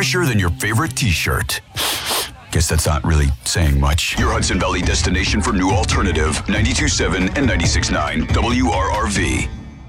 fresher than your favorite t-shirt. Guess that's not really saying much. Your Hudson Valley destination for new alternative, 92.7 and 96.9 WRRV.